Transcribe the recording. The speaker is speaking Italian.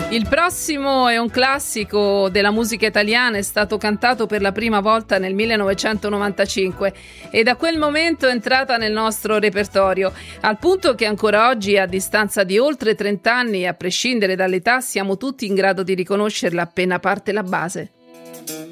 Il prossimo è un classico della musica italiana, è stato cantato per la prima volta nel 1995 e da quel momento è entrata nel nostro repertorio, al punto che ancora oggi, a distanza di oltre 30 anni, a prescindere dall'età, siamo tutti in grado di riconoscerla appena parte la base.